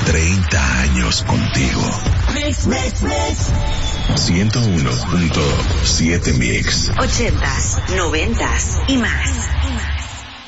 30 años contigo. 101.7 Mix. 80s, 90s y más.